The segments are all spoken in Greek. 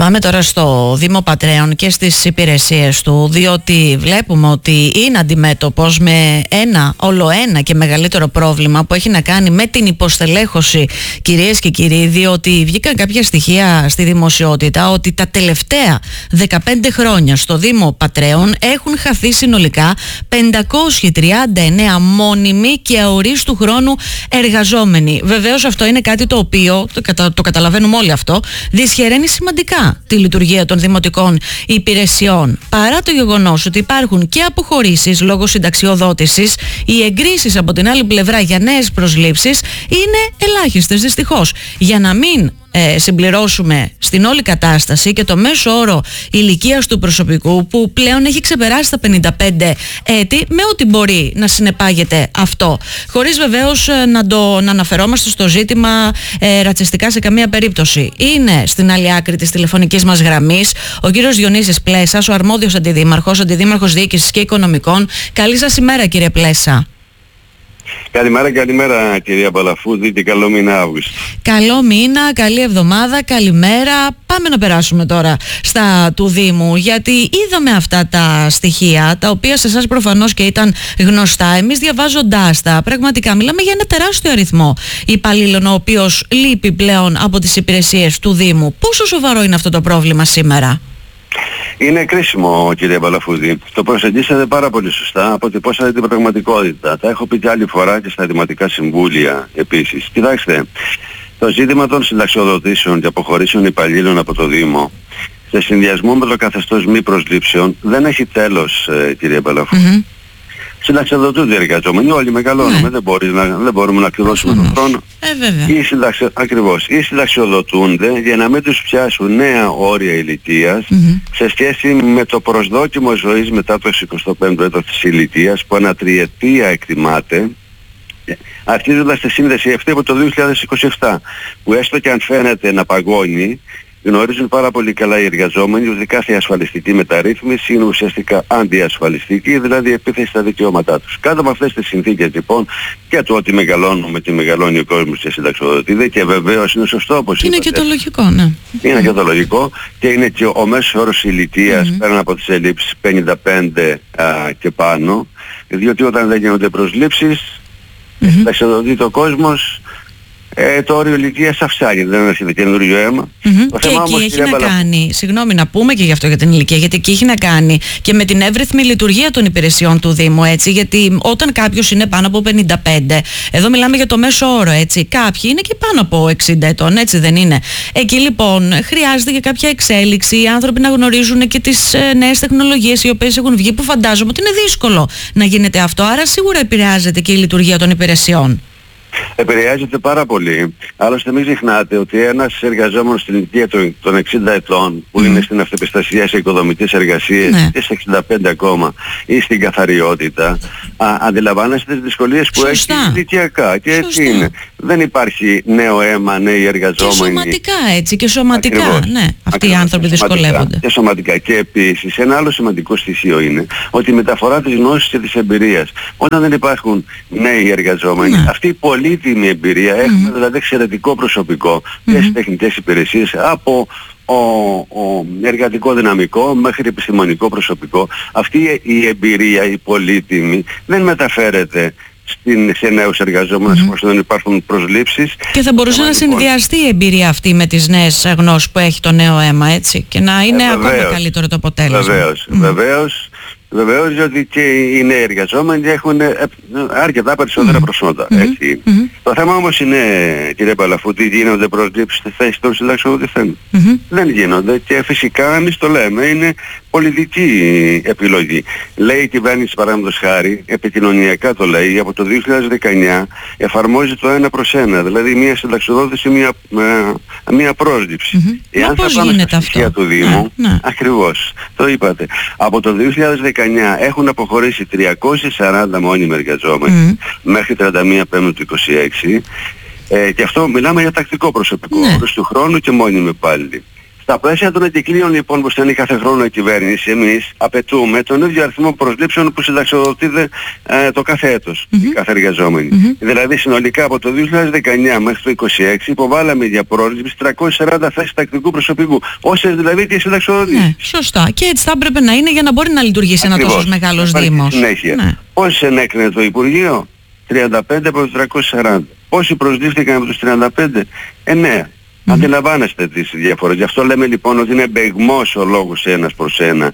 Πάμε τώρα στο Δήμο Πατρέων και στις υπηρεσίες του, διότι βλέπουμε ότι είναι αντιμέτωπος με όλο ένα και μεγαλύτερο πρόβλημα που έχει να κάνει με την υποστελέχωση, κυρίες και κύριοι, διότι βγήκαν κάποια στοιχεία στη δημοσιότητα ότι τα τελευταία 15 χρόνια στο Δήμο Πατρέων έχουν χαθεί συνολικά 539 μόνιμοι και αορίστου χρόνου εργαζόμενοι. Βεβαίως αυτό είναι κάτι το οποίο, το καταλαβαίνουμε όλοι αυτό, δυσχεραίνει σημαντικά τη λειτουργία των δημοτικών υπηρεσιών. Παρά το γεγονός ότι υπάρχουν και αποχωρήσεις λόγω συνταξιοδότησης, οι εγκρίσεις από την άλλη πλευρά για νέες προσλήψεις είναι ελάχιστες, δυστυχώς. Για να μην συμπληρώσουμε στην όλη κατάσταση και το μέσο όρο ηλικίας του προσωπικού που πλέον έχει ξεπεράσει τα 55 έτη, με ό,τι μπορεί να συνεπάγεται αυτό, χωρίς βεβαίως να αναφερόμαστε στο ζήτημα ρατσιστικά σε καμία περίπτωση. Είναι στην άλλη άκρη της τηλεφωνικής μας γραμμής ο κύριος Διονύσης Πλέσας, ο αρμόδιος αντιδήμαρχος Διοίκησης και Οικονομικών. Καλή σας ημέρα, κύριε Πλέσα. Καλημέρα κυρία Παλαφούδη και καλό μήνα Αύγουστο. Καλό μήνα, καλή εβδομάδα, καλημέρα. Πάμε να περάσουμε τώρα στα του Δήμου, γιατί είδαμε αυτά τα στοιχεία, τα οποία σε εσάς προφανώς και ήταν γνωστά. Εμείς διαβάζοντάς τα, πραγματικά μιλάμε για ένα τεράστιο αριθμό υπαλλήλων, ο οποίος λείπει πλέον από τις υπηρεσίες του Δήμου. Πόσο σοβαρό είναι αυτό το πρόβλημα σήμερα? Είναι κρίσιμο, κύριε Παλαφούδη. Το προσεγγίσατε πάρα πολύ σωστά, αποτυπώσατε την πραγματικότητα. Τα έχω πει και άλλη φορά και στα δημοτικά συμβούλια επίσης. Κοιτάξτε, το ζήτημα των συνταξιοδοτήσεων και αποχωρήσεων υπαλλήλων από το Δήμο, σε συνδυασμό με το καθεστώς μη προσλήψεων, δεν έχει τέλος, κύριε Παλαφούδη. Συνταξιοδοτούνται οι εργαζόμενοι, όλοι μεγαλώνουμε, δεν μπορούμε να κληρώσουμε τον χρόνο. Ακριβώς. Ή συνταξιοδοτούνται για να μην τους πιάσουν νέα όρια ηλικίας σε σχέση με το προσδόκιμο ζωής μετά το 25ο έτος της ηλικίας, που ανατριετία εκτιμάται, αρχίζοντας τη σύνδεση αυτή από το 2027, που έστω και αν φαίνεται να παγώνει, γνωρίζουν πάρα πολύ καλά οι εργαζόμενοι ότι κάθε ασφαλιστική μεταρρύθμιση είναι ουσιαστικά αντιασφαλιστική, δηλαδή επίθεση στα δικαιώματά τους. Κάτω από αυτές τις συνθήκες λοιπόν, και το ότι μεγαλώνουμε και μεγαλώνει ο κόσμος και συνταξιοδοτείται, και βεβαίως είναι σωστό όπως είπατε. Είναι και το λογικό, ναι. Είναι και το λογικό, και είναι και ο μέσος όρος ηλικίας πέραν από τις ελλείψεις 55 και πάνω, διότι όταν δεν γίνονται προσλήψεις, συνταξιοδοτείται ο κόσμος, το όριο ηλικίας αυξάνει, δεν έρχεται καινούριο αίμα. Το και θέμα εκεί όμως, έχει να κάνει, συγγνώμη να πούμε και γι' αυτό για την ηλικία, γιατί εκεί έχει να κάνει και με την εύρυθμη λειτουργία των υπηρεσιών του Δήμου, έτσι, γιατί όταν κάποιος είναι πάνω από 55, εδώ μιλάμε για το μέσο όρο, έτσι, κάποιοι είναι και πάνω από 60 ετών, έτσι δεν είναι? Εκεί λοιπόν χρειάζεται και κάποια εξέλιξη, οι άνθρωποι να γνωρίζουν και τις νέες τεχνολογίες οι οποίες έχουν βγει, που φαντάζομαι ότι είναι δύσκολο να γίνεται αυτό, άρα σίγουρα επηρεάζεται και η λειτουργία των υπηρεσιών. Επηρεάζεται πάρα πολύ. Άλλωστε μην ξεχνάτε ότι ένας εργαζόμενος στην ηλικία των 60 ετών που είναι στην αυτοπιστασία, σε οικοδομικές εργασίες και σε 65 ακόμα, ή στην καθαριότητα, αντιλαμβάνεστε τις δυσκολίες που έχει ηλικιακά, και έτσι είναι. Δεν υπάρχει νέο αίμα, νέοι εργαζόμενοι. Και σωματικά έτσι, και σωματικά. Ακριβώς. Ναι, αυτοί οι άνθρωποι δυσκολεύονται. Και σωματικά. Και επίσης ένα άλλο σημαντικό στοιχείο είναι ότι η μεταφορά της γνώσης και της εμπειρίας. Όταν δεν υπάρχουν νέοι εργαζόμενοι, αυτή η πολύτιμη εμπειρία, έχουμε δηλαδή εξαιρετικό προσωπικό και στις τεχνικές υπηρεσίες, από εργατικό δυναμικό μέχρι επιστημονικό προσωπικό. Αυτή η εμπειρία, η πολύτιμη, δεν μεταφέρεται σε νέους εργαζόμενους όσο δεν υπάρχουν προσλήψεις. Και θα μπορούσε να συνδυαστεί η εμπειρία αυτή με τις νέες γνώσεις που έχει το νέο αίμα, έτσι, και να είναι ακόμα καλύτερο το αποτέλεσμα. Βεβαίως, διότι και οι νέοι εργαζόμενοι έχουν αρκετά περισσότερα προσόντα. Το θέμα όμως είναι, κύριε Παλαφούτη, γίνονται προσλήψεις στη θέση των συνταξιοδοτηθέντων? Δεν γίνονται, και φυσικά εμείς το λέμε, είναι πολιτική επιλογή. Λέει η κυβέρνηση, παραδείγματος χάρη, επικοινωνιακά το λέει, από το 2019 εφαρμόζει το 1/1, δηλαδή μία συνταξιοδότηση, μία πρόσληψη. Εάν θα πάμε στα στοιχεία του Δήμου, ακριβώς, το είπατε, από το 2019 έχουν αποχωρήσει 340 μόνιμοι εργαζόμενοι μέχρι 31 Πέμπτου του 2026, και αυτό μιλάμε για τακτικό προσωπικό, όρος του χρόνου και μόνιμοι υπάλληλοι. Στα πλαίσια των εκκλήων λοιπόν που στέλνει κάθε χρόνο η κυβέρνηση, εμείς απαιτούμε τον ίδιο αριθμό προσλήψεων που συνταξιοδοτείται το κάθε έτος, οι κάθε εργαζόμενοι. Δηλαδή συνολικά από το 2019 μέχρι το 2026 υποβάλαμε για πρόσληψη 340 θέσεις τακτικού προσωπικού. Όσες δηλαδή και συνταξιοδοτήσεις. Ναι, σωστά. Και έτσι θα έπρεπε να είναι για να μπορεί να λειτουργήσει ένα τόσο μεγάλος δήμος. Συνέχεια. Ναι. Πόσες ενέκρινε το Υπουργείο? 35 από τους 340. Πόσοι προσλήφθηκαν από τους 35? 9. Αντιλαμβάνεστε τις διαφορές. Γι' αυτό λέμε λοιπόν ότι είναι μπεγμός ο λόγος ένας προς ένα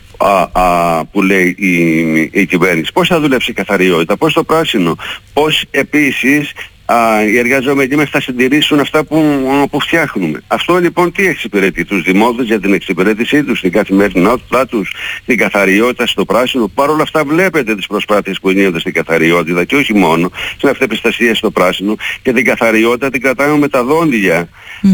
που λέει η κυβέρνηση. Πώς θα δουλέψει η καθαριότητα, πώς το πράσινο, πώς επίσης οι εργαζόμενοι μας θα συντηρήσουν αυτά που φτιάχνουμε. Αυτό λοιπόν τι εξυπηρετεί τους δημότες για την εξυπηρέτησή τους, την καθημερινότητά τους, την καθαριότητα στο πράσινο? Παρ' όλα αυτά βλέπετε τις προσπάθειες που γίνονται στην καθαριότητα και όχι μόνο, στην αυτεπιστασία στο πράσινο, και την καθαριότητα την κρατάμε με τα δόντια.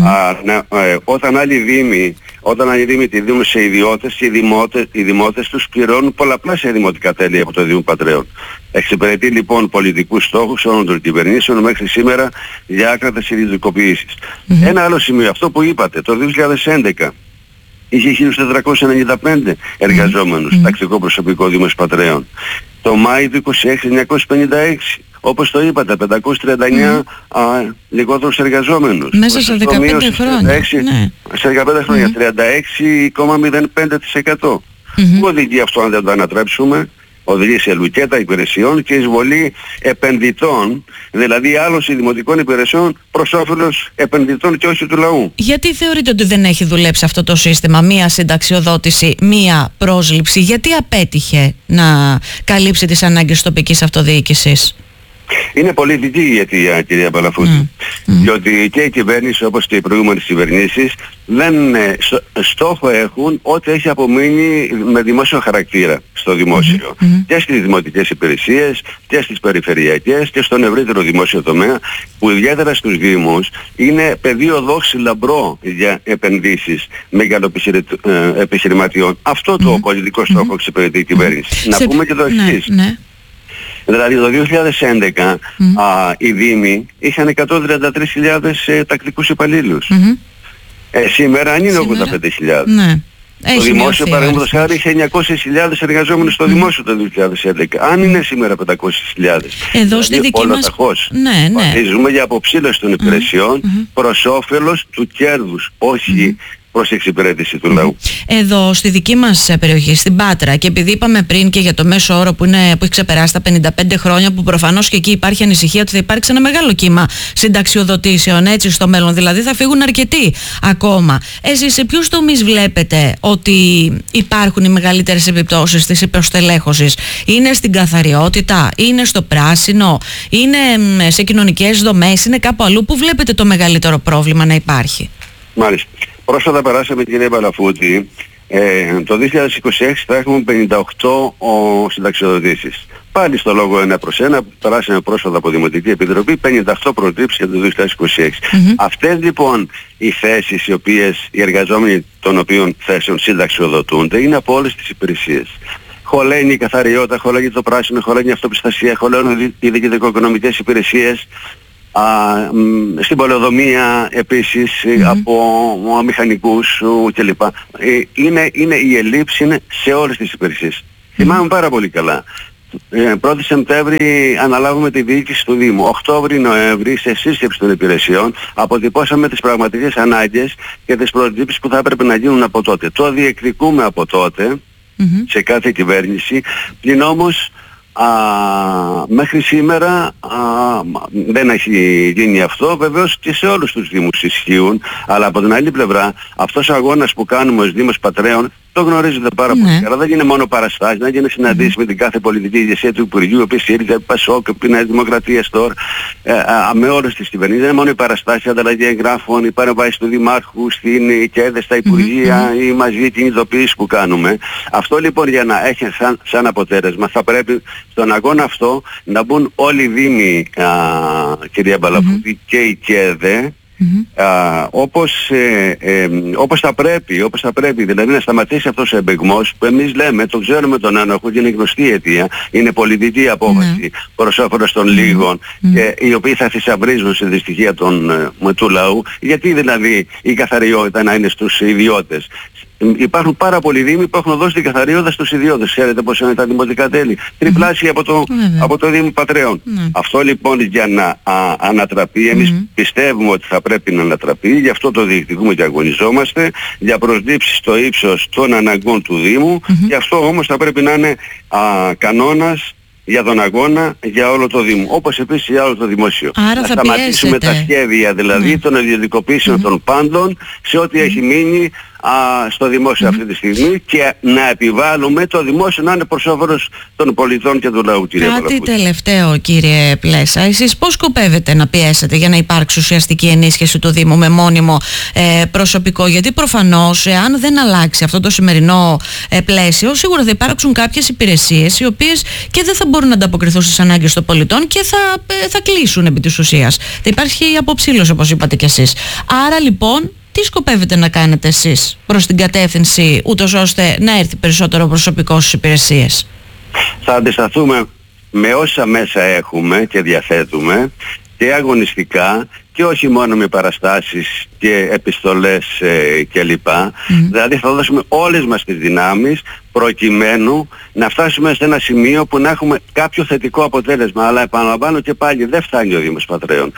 Όταν άλλοι δήμοι τη δίνουν σε ιδιώτες, οι δημότες τους πληρώνουν πολλαπλάσια δημοτικά τέλη από το Δήμο Πατρέων. Εξυπηρετεί λοιπόν πολιτικούς στόχους όλων των κυβερνήσεων μέχρι σήμερα για άκρατες ιδιωτικοποιήσεις. Ένα άλλο σημείο, αυτό που είπατε, το 2011 είχε 1.495 εργαζόμενους τακτικό προσωπικό Δήμος Πατρέων. Το Μάη του 26, 956. Όπως το είπατε, 539 λιγότερους εργαζόμενους. Μέσα σε 15 χρόνια. Σε 15 χρόνια, 36,05%. Πού οδηγεί αυτό αν δεν το ανατρέψουμε? Οδηγεί σε λουκέτα υπηρεσιών και εισβολή επενδυτών, δηλαδή άλωση δημοτικών υπηρεσιών προς όφελος επενδυτών και όχι του λαού. Γιατί θεωρείτε ότι δεν έχει δουλέψει αυτό το σύστημα, μία συνταξιοδότηση, μία πρόσληψη? Γιατί απέτυχε να καλύψει τις ανάγκες της τοπικής αυτοδιοίκησης? Είναι πολιτική η αιτία, κυρία Παλαφούτη. Διότι και η κυβέρνηση όπως και οι προηγούμενες κυβερνήσεις δεν στόχο έχουν ό,τι έχει απομείνει με δημόσιο χαρακτήρα στο δημόσιο. Και στις δημοτικές υπηρεσίες και στις περιφερειακές και στον ευρύτερο δημόσιο τομέα, που ιδιαίτερα στους δήμους είναι πεδίο δόξη λαμπρό για επενδύσεις μεγαλοεπιχειρηματιών. Αυτό το πολιτικό στόχο εξυπηρετεί η κυβέρνηση. Να πούμε και το εξής. Δηλαδή το 2011 οι Δήμοι είχαν 133.000 τακτικούς υπαλλήλους. Σήμερα αν είναι 85.000. Το δημόσιο παραδείγματος χάρη είχε 900.000 εργαζόμενους στο δημόσιο το 2011. Αν είναι σήμερα 500.000. Εδώ στη δική μας... Ζούμε για αποψήλωση των υπηρεσιών προς όφελος του κέρδους, όχι προς εξυπηρέτηση του λαού. Εδώ στη δική μας περιοχή, στην Πάτρα, και επειδή είπαμε πριν και για το μέσο όρο που έχει ξεπεράσει τα 55 χρόνια, που προφανώς και εκεί υπάρχει ανησυχία ότι θα υπάρξει ένα μεγάλο κύμα συνταξιοδοτήσεων έτσι στο μέλλον, δηλαδή θα φύγουν αρκετοί ακόμα. Εσείς σε ποιους τομείς βλέπετε ότι υπάρχουν οι μεγαλύτερες επιπτώσεις της υποστελέχωσης? Είναι στην καθαριότητα, είναι στο πράσινο, είναι σε κοινωνικές δομές, είναι κάπου αλλού? Πού βλέπετε το μεγαλύτερο πρόβλημα να υπάρχει? Μάλιστα. Πρόσφατα περάσαμε, κυρία Παλαφούτη, το 2026 θα έχουμε 58 συνταξιοδοτήσεις. Πάλι στο λόγο 1 προς 1, περάσαμε πρόσφατα από Δημοτική Επιτροπή, 58 προσλήψεις για το 2026. Αυτές λοιπόν οι θέσεις οι εργαζόμενοι των οποίων θέσεων συνταξιοδοτούνται είναι από όλες τις υπηρεσίες. Χωλαίνει η καθαριότητα, χωλαίνει το πράσινο, χωλαίνει η αυτοπιστασία, χωλαίνει οι διοικητικο-οικονομικές υπηρεσίες. Στην πολεοδομία επίσης από μηχανικούς κλπ. Είναι η ελλείψη είναι σε όλες τις υπηρεσίες. Θυμάμαι πάρα πολύ καλά. 1η Σεπτέμβρη αναλάβουμε τη διοίκηση του Δήμου. Οκτώβρη-Νοέμβρη σε σύσκεψη των υπηρεσιών αποτυπώσαμε τις πραγματικές ανάγκες και τις προσλήψεις που θα έπρεπε να γίνουν από τότε. Το διεκδικούμε από τότε σε κάθε κυβέρνηση, πλην όμως μέχρι σήμερα δεν έχει γίνει αυτό. Βεβαίως και σε όλους τους Δήμους ισχύουν, αλλά από την άλλη πλευρά αυτός ο αγώνας που κάνουμε ως Δήμος Πατρέων το γνωρίζετε πάρα πολύ καλά. Δεν είναι μόνο παραστάσεις, δεν είναι συναντήσεις με την κάθε πολιτική ηγεσία του Υπουργείου, η οποία ήρθε Πασόκ, η Νέα Δημοκρατία τώρα, με όλες τις κυβερνήσεις. Δεν είναι μόνο οι παραστάσεις, ανταλλαγή εγγράφων, οι παρεμβάσεις του Δημάρχου στην ΚΕΔΕ, στα Υπουργεία ή μαζί την ειδοποίηση που κάνουμε. Αυτό λοιπόν για να έχει σαν αποτέλεσμα θα πρέπει στον αγώνα αυτό να μπουν όλοι οι Δήμοι, κυρία Μπαλαφούτη, και η ΚΕΔΕ όπως θα πρέπει, δηλαδή να σταματήσει αυτός ο εμπεγμός που εμείς λέμε, το ξέρουμε τον άνοχο και είναι γνωστή η αιτία, είναι πολιτική απόφαση προς όφελος των λίγων, οι οποίοι θα θησαυρίζουν στη δυστυχία του λαού. Γιατί δηλαδή η καθαριότητα να είναι στους ιδιώτες? Υπάρχουν πάρα πολλοί δήμοι που έχουν δώσει την καθαριότητα στους ιδιώτες. Ξέρετε πώς είναι τα δημοτικά τέλη? Τριπλάσια από το Δήμο Πατρέων. Αυτό λοιπόν για να ανατραπεί, εμείς πιστεύουμε ότι θα πρέπει να ανατραπεί, γι' αυτό το διεκδικούμε και αγωνιζόμαστε, για προσλήψεις στο ύψος των αναγκών του Δήμου, γι' αυτό όμως θα πρέπει να είναι κανόνας για τον αγώνα για όλο το Δήμο, όπως επίσης για όλο το δημόσιο. Άρα να θα σταματήσουμε τα σχέδια δηλαδή των ιδιωτικοποιήσεων των πάντων σε ό,τι έχει μείνει στο δημόσιο αυτή τη στιγμή και να επιβάλλουμε το δημόσιο να είναι προς όφελος των πολιτών και του λαού, κύριε Παλαφούδη. Κάτι τελευταίο, κύριε Πλέσα. Εσείς πώς σκοπεύετε να πιέσετε για να υπάρξει ουσιαστική ενίσχυση του Δήμου με μόνιμο προσωπικό? Γιατί προφανώς, εάν δεν αλλάξει αυτό το σημερινό πλαίσιο, σίγουρα θα υπάρξουν κάποιες υπηρεσίες οι οποίες και δεν θα μπορούν να ανταποκριθούν στις ανάγκες των πολιτών και θα κλείσουν επί της ουσίας. Θα υπάρχει αποψήλωση, όπως είπατε κι εσείς. Άρα λοιπόν, τι σκοπεύετε να κάνετε εσείς προς την κατεύθυνση ούτως ώστε να έρθει περισσότερο προσωπικό στις υπηρεσίες? Θα αντισταθούμε με όσα μέσα έχουμε και διαθέτουμε και αγωνιστικά και όχι μόνο με παραστάσεις και επιστολές κλπ. Δηλαδή θα δώσουμε όλες μας τις δυνάμεις προκειμένου να φτάσουμε σε ένα σημείο που να έχουμε κάποιο θετικό αποτέλεσμα. Αλλά επαναλαμβάνω και πάλι, δεν φτάνει ο Δήμος Πατρέων.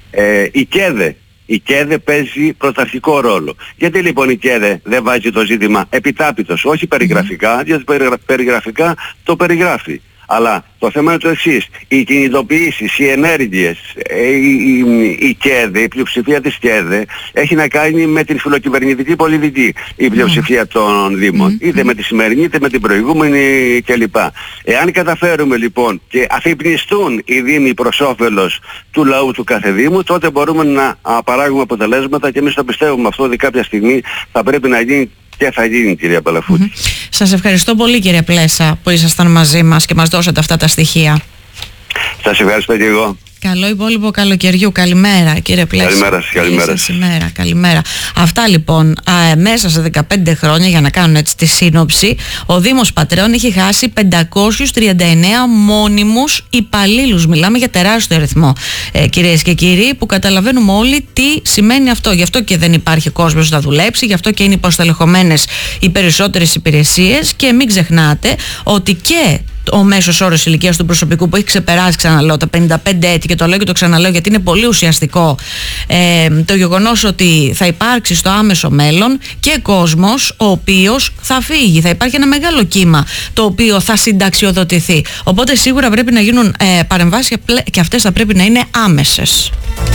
Η ΚΕΔΕ παίζει πρωταρχικό ρόλο. Γιατί λοιπόν η ΚΕΔΕ δεν βάζει το ζήτημα επιτάπητος, όχι περιγραφικά, γιατί περιγραφικά το περιγράφει. Αλλά το θέμα είναι το εξής: οι κινητοποιήσεις, οι ενέργειες, η ΚΕΔΕ, η πλειοψηφία της ΚΕΔΕ έχει να κάνει με την φιλοκυβερνητική πολιτική, η πλειοψηφία των Δήμων, είτε με τη σημερινή είτε με την προηγούμενη κλπ. Εάν καταφέρουμε λοιπόν και αφυπνιστούν οι Δήμοι προς όφελος του λαού του κάθε Δήμου, τότε μπορούμε να παράγουμε αποτελέσματα και εμείς το πιστεύουμε αυτό ότι κάποια στιγμή θα πρέπει να γίνει και θα γίνει, κυρία Παλαφούδη. Σας ευχαριστώ πολύ, κύριε Πλέσα, που ήσασταν μαζί μας και μας δώσατε αυτά τα στοιχεία. Σας ευχαριστώ και εγώ. Καλό υπόλοιπο καλοκαιριού. Καλημέρα, κύριε Πλέσα. Καλημέρα. Καλημέρα. Αυτά λοιπόν. Μέσα σε 15 χρόνια, για να κάνουν έτσι τη σύνοψη, ο Δήμος Πατρέων έχει χάσει 539 μόνιμους υπαλλήλους. Μιλάμε για τεράστιο αριθμό, κυρίες και κύριοι, που καταλαβαίνουμε όλοι τι σημαίνει αυτό. Γι' αυτό και δεν υπάρχει κόσμος να δουλέψει, γι' αυτό και είναι υποστελεχωμένες οι περισσότερες υπηρεσίες. Και μην ξεχνάτε ότι και ο μέσος όρος ηλικίας του προσωπικού που έχει ξεπεράσει, ξαναλέω, τα 55 έτη, και το λέω και το ξαναλέω γιατί είναι πολύ ουσιαστικό, το γεγονός ότι θα υπάρξει στο άμεσο μέλλον και κόσμος ο οποίος θα φύγει. Θα υπάρχει ένα μεγάλο κύμα το οποίο θα συνταξιοδοτηθεί. Οπότε σίγουρα πρέπει να γίνουν παρεμβάσεις και αυτές θα πρέπει να είναι άμεσες.